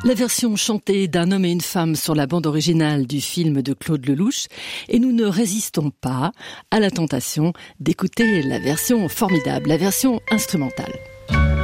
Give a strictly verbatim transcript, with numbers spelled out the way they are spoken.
La version chantée d'un homme et une femme sur la bande originale du film de Claude Lelouch, et nous ne résistons pas à la tentation d'écouter la version formidable, la version instrumentale.